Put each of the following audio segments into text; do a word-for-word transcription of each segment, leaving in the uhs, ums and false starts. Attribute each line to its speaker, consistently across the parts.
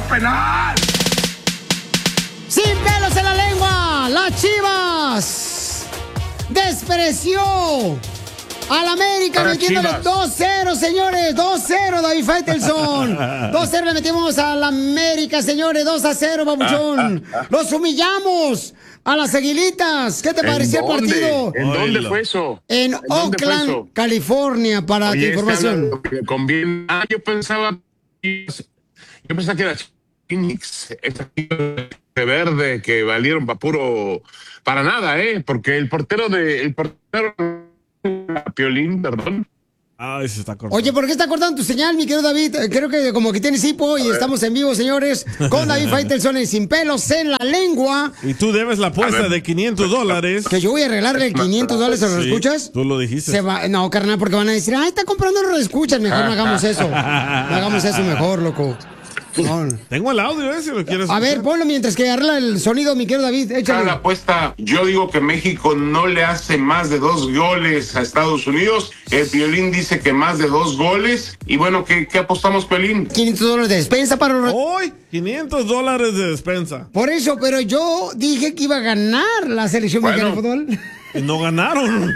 Speaker 1: penal.
Speaker 2: Sin pelos en la lengua, las Chivas despreció al América metiéndole dos cero, señores. dos cero, David Faitelson. dos cero le metimos al América, señores. dos a cero, babuchón. Los humillamos a las Aguilitas. ¿Qué te pareció el partido?
Speaker 3: ¿En dónde fue eso?
Speaker 2: En Oakland, eso? California, para
Speaker 3: Oye,
Speaker 2: tu información.
Speaker 3: Este conviene... Ah, yo pensaba... Yo pensaba que era Phoenix, esta de verde que valieron para puro... Para nada, ¿eh? Porque el portero de... El portero... Piolín, perdón.
Speaker 4: Ah, ese está cortando.
Speaker 2: Oye, ¿por qué está cortando tu señal, mi querido David? Creo que como que tienes hipo y estamos en vivo, señores, con David Faitelson en Sin Pelos en la Lengua.
Speaker 4: Y tú debes la apuesta de quinientos dólares.
Speaker 2: Que yo voy a arreglarle el quinientos dólares a los
Speaker 4: sí,
Speaker 2: escuchas.
Speaker 4: Tú lo dijiste.
Speaker 2: Se va, no, carnal, porque van a decir, ah, está comprando los escuchas. Mejor no hagamos eso. No hagamos eso mejor, loco. No.
Speaker 4: Tengo el audio, ¿eh? Si lo quieres.
Speaker 2: A ver, ponlo mientras que arregla el sonido, mi querido David. Échale.
Speaker 1: La apuesta, yo digo que México no le hace más de dos goles a Estados Unidos. El Piolín dice que más de dos goles. Y bueno, ¿qué, qué apostamos, Piolín?
Speaker 2: quinientos dólares de despensa para los...
Speaker 4: Hoy, quinientos dólares de despensa.
Speaker 2: Por eso, pero yo dije que iba a ganar la selección
Speaker 3: bueno,
Speaker 2: mexicana de fútbol.
Speaker 4: Y no ganaron.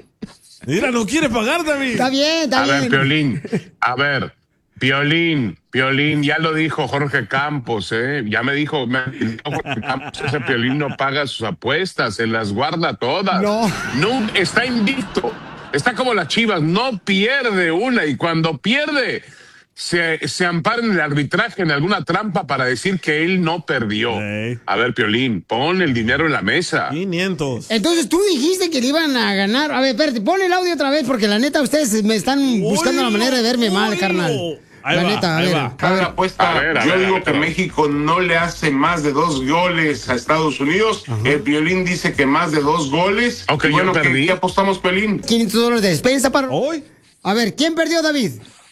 Speaker 4: Mira, no quiere pagar, David.
Speaker 2: Está bien, está
Speaker 3: a
Speaker 2: bien.
Speaker 3: A ver, Piolín, a ver, Piolín, Piolín, ya lo dijo Jorge Campos, ¿eh? Ya me dijo, me dijo Jorge Campos, ese Piolín no paga sus apuestas, se las guarda todas.
Speaker 2: No.
Speaker 3: No, está invicto, está como las Chivas, no pierde una y cuando pierde se, se ampara en el arbitraje, en alguna trampa para decir que él no perdió.
Speaker 4: Hey.
Speaker 3: A ver, Piolín, pon el dinero en la mesa.
Speaker 4: quinientos.
Speaker 2: Entonces tú dijiste que le iban a ganar. A ver, espérate, pon el audio otra vez porque la neta ustedes me están buscando
Speaker 4: Uy,
Speaker 2: la manera de verme
Speaker 4: uy.
Speaker 2: mal, carnal.
Speaker 4: Ahí
Speaker 2: la
Speaker 4: va,
Speaker 2: neta, a
Speaker 4: ahí
Speaker 2: ver.
Speaker 4: va.
Speaker 2: A ver.
Speaker 1: La apuesta,
Speaker 3: A ver, a
Speaker 1: yo
Speaker 3: ver,
Speaker 1: digo
Speaker 3: a ver,
Speaker 1: que
Speaker 3: a ver.
Speaker 1: México no le hace más de dos goles a Estados Unidos. Ajá. El Piolín dice que más de dos goles.
Speaker 3: Ok,
Speaker 1: y bueno,
Speaker 3: yo
Speaker 1: ¿qué,
Speaker 3: perdí.
Speaker 1: ¿qué apostamos, Piolín?
Speaker 2: quinientos dólares de despensa para...
Speaker 4: ¿Hoy?
Speaker 2: A ver, ¿quién perdió, David?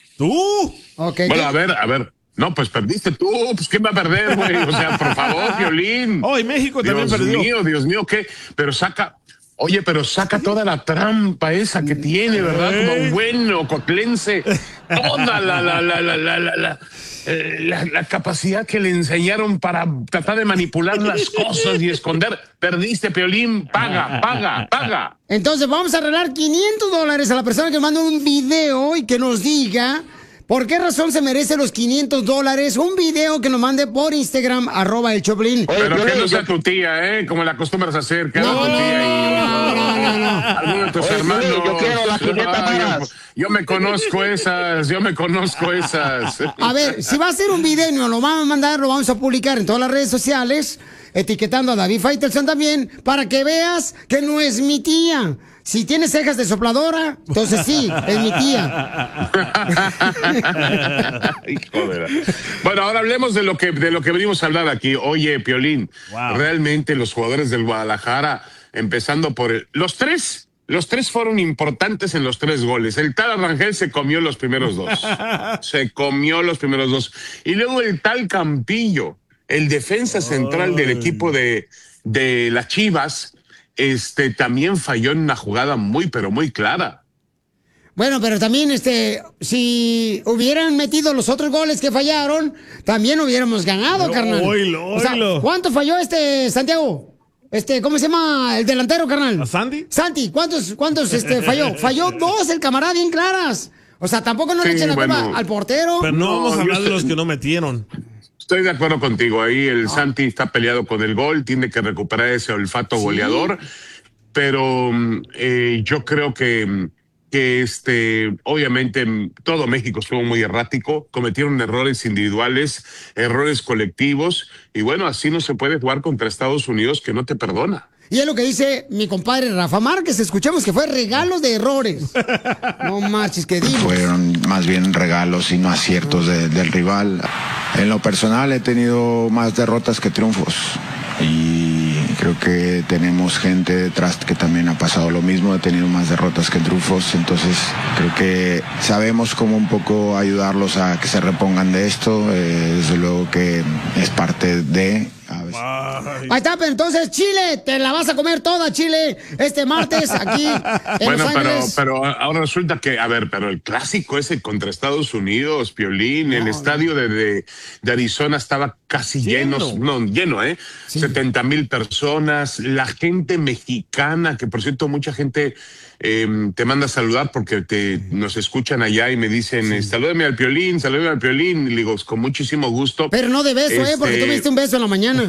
Speaker 4: ¿Tú?
Speaker 2: Okay,
Speaker 3: Bueno,
Speaker 2: ¿qué?
Speaker 3: a ver, a ver. No, pues perdiste tú, pues ¿quién va a perder, güey? O sea, por favor, Piolín.
Speaker 4: Hoy México también
Speaker 3: Dios
Speaker 4: perdió.
Speaker 3: Dios mío, Dios mío, ¿qué? Pero saca, oye, pero saca toda la trampa esa que tiene, ¿verdad? Como bueno, cotlense. Toda la, la, la, la, la, la, la, eh, la, la capacidad que le enseñaron para tratar de manipular las cosas y esconder. Perdiste, Piolín, paga, paga, paga.
Speaker 2: Entonces vamos a arreglar quinientos dólares a la persona que manda un video y que nos diga... ¿Por qué razón se merece los quinientos dólares? Un video que nos mande por Instagram, arroba el Choplin.
Speaker 3: Pero que no sea tu tía, ¿eh? Como la acostumbras a hacer. Que no, tu tía y
Speaker 2: no, no, no.
Speaker 3: alguno de tus
Speaker 5: Oye,
Speaker 3: hermanos.
Speaker 5: yo quiero las quinientas
Speaker 3: Ay, yo,
Speaker 5: más.
Speaker 3: yo me conozco esas, yo me conozco esas.
Speaker 2: A ver, si va a ser un video y nos lo van a mandar, lo vamos a publicar en todas las redes sociales, etiquetando a David Faitelson también, para que veas que no es mi tía. Si tiene cejas de sopladora, entonces sí, es mi tía.
Speaker 3: Hijo de la... Bueno, ahora hablemos de lo que de lo que venimos a hablar aquí. Oye, Piolín,
Speaker 4: wow.
Speaker 3: Realmente los jugadores del Guadalajara, empezando por el, los tres, los tres fueron importantes en los tres goles. El tal Arrangel se comió los primeros dos, se comió los primeros dos, y luego el tal Campillo, el defensa central del equipo de de las Chivas. Este también falló en una jugada muy, pero muy clara.
Speaker 2: Bueno, pero también, este, si hubieran metido los otros goles que fallaron, también hubiéramos ganado,
Speaker 4: No,
Speaker 2: carnal.
Speaker 4: oilo,
Speaker 2: O sea,
Speaker 4: oilo.
Speaker 2: ¿cuánto falló este Santiago? Este, ¿cómo se llama el delantero, carnal?
Speaker 4: ¿A Sandy?
Speaker 2: Santi, ¿cuántos, cuántos, este, falló? Falló dos el camarada bien claras. O sea, tampoco no le
Speaker 3: Sí,
Speaker 2: echen la
Speaker 3: bueno.
Speaker 2: culpa al portero.
Speaker 4: Pero no,
Speaker 3: No,
Speaker 4: vamos a
Speaker 3: yo
Speaker 4: hablar de
Speaker 3: estoy-
Speaker 4: los que no metieron.
Speaker 3: Estoy de acuerdo contigo. Ahí el Santi está peleado con el gol, tiene que recuperar ese olfato goleador. Pero mm, eh, yo creo que, que este, obviamente mm, todo México estuvo muy errático, cometieron errores individuales, errores colectivos, y bueno, así no se puede jugar contra Estados Unidos, que no te perdona.
Speaker 2: Y es lo que dice mi compadre Rafa Márquez. Escuchemos que fue regalo de errores. No marches, que dimos.
Speaker 6: Fueron más bien regalos y no aciertos de- del rival. En lo personal he tenido más derrotas que triunfos y creo que tenemos gente detrás que también ha pasado lo mismo, he tenido más derrotas que triunfos, entonces creo que sabemos cómo un poco ayudarlos a que se repongan de esto, eh, desde luego que es parte de A veces.
Speaker 2: Ahí está, pero entonces Chile, te la vas a comer toda, Chile, este martes aquí en
Speaker 3: Bueno,
Speaker 2: Los
Speaker 3: pero,
Speaker 2: Ángeles.
Speaker 3: pero ahora resulta que, a ver, pero el clásico ese contra Estados Unidos, Piolín, el estadio de, de, de Arizona estaba casi lleno,
Speaker 4: Lleno.
Speaker 3: no, lleno, ¿eh?
Speaker 2: Sí.
Speaker 3: setenta mil personas, la gente mexicana, que por cierto mucha gente eh, te manda a saludar porque te, nos escuchan allá y me dicen, eh, salúdame al Piolín, salúdame al Piolín, y le digo, con muchísimo gusto.
Speaker 2: Pero no de beso, ¿eh? Porque
Speaker 3: Este-
Speaker 2: tú me diste un beso en la mañana.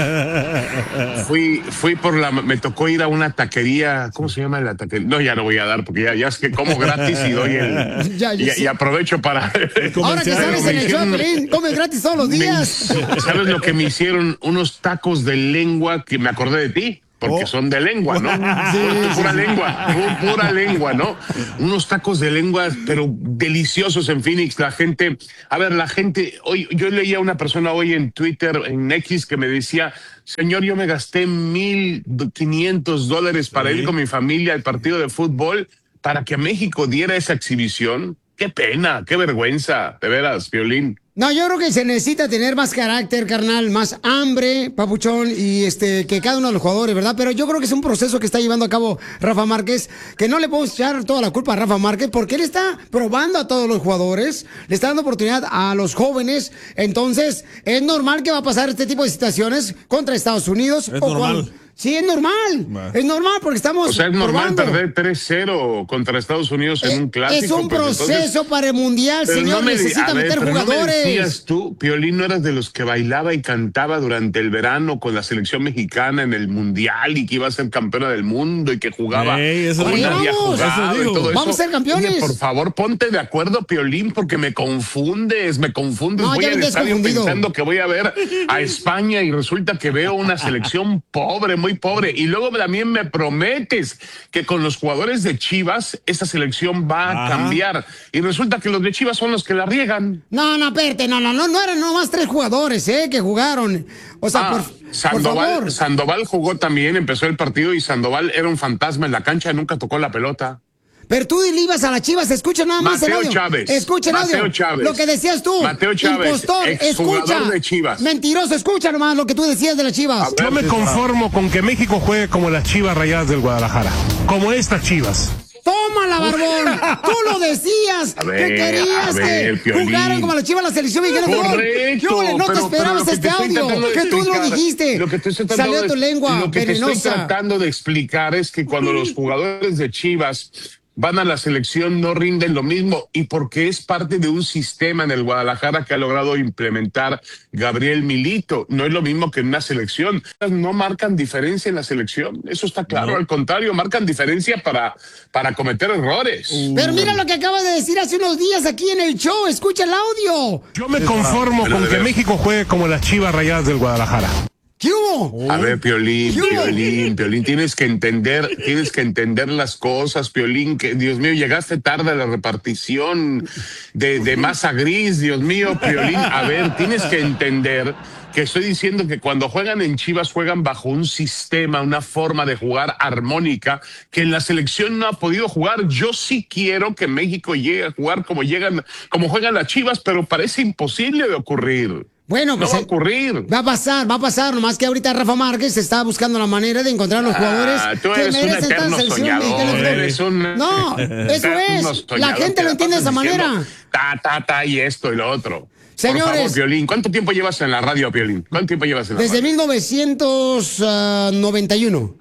Speaker 3: Fui, fui por la, me tocó ir a una taquería, ¿cómo se llama la taquería? No, ya no voy a dar porque ya, ya es que como gratis y doy el,
Speaker 2: Ya, ya
Speaker 3: y,
Speaker 2: sé.
Speaker 3: y aprovecho para.
Speaker 2: Ahora que sales en el show, Pelín, comes gratis todos los
Speaker 3: Me-
Speaker 2: días.
Speaker 3: ¿Sabes lo que me hicieron? Unos tacos de lengua que me acordé de ti. Porque
Speaker 4: Oh.
Speaker 3: son de lengua, ¿no? Pura, pura lengua, pu- pura lengua, ¿no? Unos tacos de lengua, pero deliciosos en Phoenix. La gente, a ver, la gente, hoy, yo leía a una persona hoy en Twitter, en X, que me decía, señor, yo me gasté mil quinientos dólares para ir con mi familia al partido de fútbol para que México diera esa exhibición. Qué pena, qué vergüenza, de veras, Piolín.
Speaker 2: No, yo creo que se necesita tener más carácter, carnal, más hambre, papuchón, y este que cada uno de los jugadores, ¿verdad? Pero yo creo que es un proceso que está llevando a cabo Rafa Márquez, que no le podemos echar toda la culpa a Rafa Márquez, porque él está probando a todos los jugadores, le está dando oportunidad a los jóvenes, entonces es normal que va a pasar este tipo de situaciones contra Estados Unidos.
Speaker 4: Es
Speaker 2: o
Speaker 4: normal.
Speaker 2: cuando- Sí, es normal,
Speaker 4: Va.
Speaker 2: es normal porque estamos
Speaker 3: O sea, es normal
Speaker 2: probando.
Speaker 3: perder tres cero contra Estados Unidos en
Speaker 2: Eh,
Speaker 3: un clásico.
Speaker 2: es un
Speaker 3: pues,
Speaker 2: proceso
Speaker 3: entonces-
Speaker 2: para el mundial,
Speaker 3: Pero
Speaker 2: señor,
Speaker 3: no me di-
Speaker 2: necesita
Speaker 3: a ver,
Speaker 2: meter
Speaker 3: pero no me
Speaker 2: jugadores.
Speaker 3: decías tú, Piolín, ¿no eras de los que bailaba y cantaba durante el verano con la selección mexicana en el mundial y que iba a ser campeona del mundo y que jugaba
Speaker 4: Ey, eso
Speaker 3: como
Speaker 2: digo.
Speaker 3: nadie ha
Speaker 2: Vamos,
Speaker 3: jugado
Speaker 4: eso
Speaker 3: y
Speaker 4: digo.
Speaker 3: todo eso?
Speaker 2: Vamos a ser campeones.
Speaker 3: Oye, por favor, ponte de acuerdo, Piolín, porque me confundes, me confundes.
Speaker 2: No,
Speaker 3: voy
Speaker 2: ya me
Speaker 3: al
Speaker 2: habías
Speaker 3: estadio
Speaker 2: confundido.
Speaker 3: pensando que voy a ver a España y resulta que veo una selección pobre, muy pobre. Y luego también me prometes que con los jugadores de Chivas esa selección va a
Speaker 4: Ajá.
Speaker 3: cambiar. Y resulta que los de Chivas son los que la riegan.
Speaker 2: No, no, espérate, no, no, no, no eran nomás tres jugadores, ¿eh? Que jugaron. O sea,
Speaker 3: Ah,
Speaker 2: por, por
Speaker 3: Sandoval,
Speaker 2: favor.
Speaker 3: Sandoval jugó también, empezó el partido y Sandoval era un fantasma en la cancha, nunca tocó la pelota.
Speaker 2: Pero tú le ibas a las Chivas, escucha nada más el
Speaker 3: Mateo
Speaker 2: audio.
Speaker 3: Chávez.
Speaker 2: Escucha el audio.
Speaker 3: Mateo Chávez.
Speaker 2: Lo que decías tú.
Speaker 3: Mateo Chávez,
Speaker 2: Impostor,
Speaker 3: exjugador
Speaker 2: escucha.
Speaker 3: de Chivas.
Speaker 2: Mentiroso, escucha nomás lo que tú decías de las Chivas.
Speaker 3: A
Speaker 5: Yo me conformo con que México juegue como las Chivas Rayadas del Guadalajara, como estas Chivas.
Speaker 2: Tómala, barbón. Tú lo decías.
Speaker 3: A ver,
Speaker 2: que querías
Speaker 3: a ver,
Speaker 2: que
Speaker 3: Piolín.
Speaker 2: jugaran como la Chivas la selección mexicana de fútbol.
Speaker 3: Correcto,
Speaker 2: Yo, no te
Speaker 3: pero-
Speaker 2: esperabas
Speaker 3: pero lo que
Speaker 2: este
Speaker 3: te estoy
Speaker 2: audio.
Speaker 3: tratando de
Speaker 2: Que tú lo
Speaker 3: explicar,
Speaker 2: dijiste.
Speaker 3: Lo que te estoy tratando
Speaker 2: Salió
Speaker 3: de-
Speaker 2: tu lengua
Speaker 3: Lo que te estoy
Speaker 2: venenosa.
Speaker 3: tratando de explicar es que cuando los jugadores de Chivas van a la selección no rinden lo mismo y porque es parte de un sistema en el Guadalajara que ha logrado implementar Gabriel Milito. No es lo mismo que en una selección. No marcan diferencia en la selección. Eso está claro.
Speaker 4: No.
Speaker 3: Al contrario, marcan diferencia para, para cometer errores.
Speaker 2: Pero mira lo que acabas de decir hace unos días aquí en el show. Escucha el audio.
Speaker 5: Yo me conformo
Speaker 3: Pero
Speaker 5: con
Speaker 3: de
Speaker 5: que
Speaker 3: veras.
Speaker 5: México juegue como las Chivas Rayadas del Guadalajara.
Speaker 2: ¿Qué hubo?
Speaker 3: A ver, Piolín,
Speaker 2: ¿Qué hubo?
Speaker 3: Piolín, Piolín, tienes que entender, tienes que entender las cosas, Piolín, que Dios mío, llegaste tarde a la repartición de, de masa gris, Dios mío, Piolín, a ver, tienes que entender que estoy diciendo que cuando juegan en Chivas juegan bajo un sistema, una forma de jugar armónica que en la selección no ha podido jugar. Yo sí quiero que México llegue a jugar como llegan, como juegan las Chivas, pero parece imposible de ocurrir.
Speaker 2: Bueno,
Speaker 3: No
Speaker 2: pues
Speaker 3: va a
Speaker 2: eh,
Speaker 3: ocurrir.
Speaker 2: va a pasar, va a pasar, nomás que ahorita Rafa Márquez está buscando la manera de encontrar los jugadores
Speaker 3: Ah, tú
Speaker 2: que
Speaker 3: eres un
Speaker 2: merecen estar en
Speaker 3: eterno
Speaker 2: la selección
Speaker 3: soñador,
Speaker 2: mexicana de fútbol.
Speaker 3: eres un
Speaker 2: No, eso
Speaker 3: eterno
Speaker 2: es. La
Speaker 3: soñador
Speaker 2: gente
Speaker 3: que
Speaker 2: lo
Speaker 3: la
Speaker 2: entiende de esa
Speaker 3: pasas diciendo,
Speaker 2: manera.
Speaker 3: Ta, ta, ta, y esto y lo otro.
Speaker 2: Señores.
Speaker 3: Por favor, Piolín, ¿cuánto tiempo llevas en la radio, Piolín? ¿Cuánto tiempo llevas en la
Speaker 2: Desde
Speaker 3: radio?
Speaker 2: mil novecientos noventa y uno.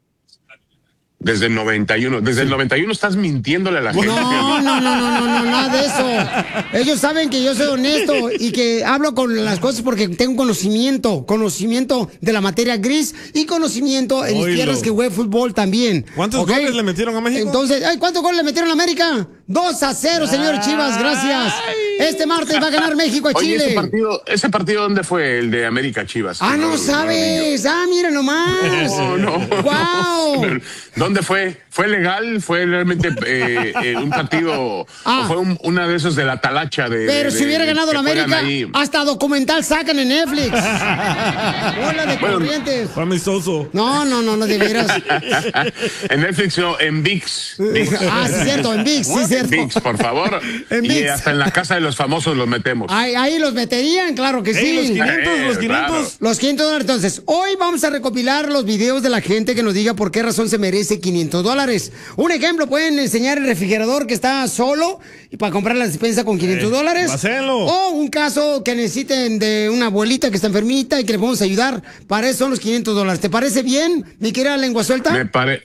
Speaker 3: Desde el noventa y uno. Desde el noventa y uno estás mintiéndole a la gente.
Speaker 2: No, no, no, no, no, no, nada de eso. Ellos saben que yo soy honesto y que hablo con las cosas porque tengo conocimiento, conocimiento de la materia gris y conocimiento en mis
Speaker 4: Oílo.
Speaker 2: tierras que jugué fútbol también.
Speaker 4: ¿Cuántos
Speaker 2: ¿Ok?
Speaker 4: goles le metieron a México?
Speaker 2: Entonces, ay, ¿cuántos goles le metieron a América? dos a cero, señor Chivas, gracias. Este martes va a ganar México a
Speaker 3: Oye,
Speaker 2: Chile.
Speaker 3: ese partido, ese partido, ¿dónde fue? El de América Chivas.
Speaker 2: Ah, no sabes. Ah, mira nomás.
Speaker 3: No, no.
Speaker 2: Wow.
Speaker 3: ¿Dónde ¿Dónde fue? ¿Fue legal? ¿Fue realmente eh, eh, un partido? Ah. ¿O fue un, una de esos de la talacha? De,
Speaker 2: Pero
Speaker 3: de,
Speaker 2: si hubiera ganado la América, ahí. Hasta documental sacan en Netflix. Hola de bueno, corrientes.
Speaker 4: Fue amistoso.
Speaker 2: No, no, no, no de veras.
Speaker 3: En Netflix no, en ViX. ViX.
Speaker 2: Ah, sí, cierto, en ViX, sí, cierto.
Speaker 3: ViX, por favor. En y ViX. Hasta en la casa de los famosos los metemos.
Speaker 2: Ahí, ahí los meterían, claro que sí.
Speaker 4: Hey, los quinientos, eh, los quinientos.
Speaker 2: Claro. Los quinientos dólares. Entonces, hoy vamos a recopilar los videos de la gente que nos diga por qué razón se merece quinientos dólares. Un ejemplo, pueden enseñar el refrigerador que está solo y para comprar la despensa con quinientos dólares.
Speaker 4: Hacelo.
Speaker 2: O un caso que necesiten de una abuelita que está enfermita y que le podemos ayudar. Para eso son los quinientos dólares. ¿Te parece bien, mi querida lengua suelta?
Speaker 3: Me, pare...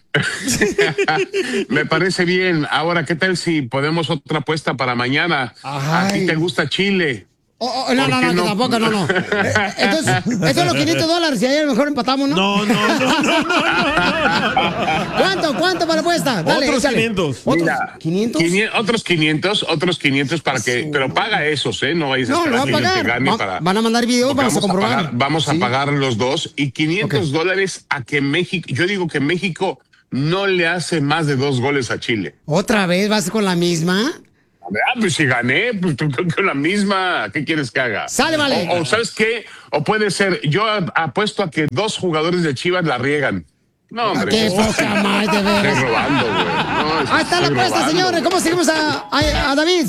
Speaker 3: Me parece bien. Ahora, ¿qué tal si podemos otra apuesta para mañana? Ay. ¿A ti te gusta Chile?
Speaker 2: Oh, oh, no, no, no, no, tampoco, no, no. Entonces, esos son los quinientos dólares y ahí a lo mejor empatamos, ¿no?
Speaker 4: No, no, no, no, no, no, no.
Speaker 2: ¿Cuánto, cuánto para la apuesta? Dale,
Speaker 4: otros
Speaker 2: échale.
Speaker 4: quinientos.
Speaker 2: ¿Otros
Speaker 3: Mira,
Speaker 2: quinientos?
Speaker 3: Otros quinientos, otros quinientos para que, pero paga esos, ¿eh? No vayas a
Speaker 2: no,
Speaker 3: esperar
Speaker 2: no
Speaker 3: que yo te gane
Speaker 2: Va,
Speaker 3: para...
Speaker 2: Van a mandar videos, vamos, vamos a comprobar.
Speaker 3: A pagar, vamos ¿Sí? a pagar los dos y quinientos dólares okay. a que México, yo digo que México no le hace más de dos goles a Chile.
Speaker 2: ¿Otra vez vas con la misma?
Speaker 3: Ah, pues si gané, pues con la misma, ¿qué quieres que haga?
Speaker 2: Sale, vale.
Speaker 3: O, o ¿sabes qué? O puede ser, yo apuesto a que dos jugadores de Chivas la riegan. No, hombre.
Speaker 2: Qué poca más, de veras.
Speaker 3: Estoy robando, güey. No,
Speaker 2: Ahí está la apuesta, señores. ¿Cómo seguimos a, a, a David?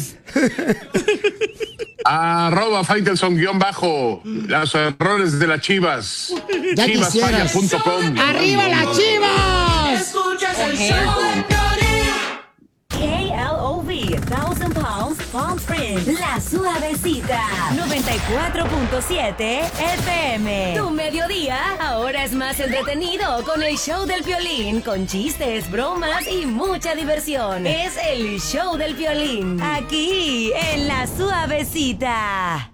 Speaker 3: Arroba Faitelson guión bajo. Los errores de las Chivas. Chivasfalla punto com.
Speaker 2: ¡Arriba las Chivas!
Speaker 7: Escuchas el show de K L O V, Thousand Palms, Palm Springs, La Suavecita, noventa y cuatro punto siete F M. Tu mediodía ahora es más entretenido con el show del Piolín, con chistes, bromas y mucha diversión. Es el show del Piolín, aquí en La Suavecita.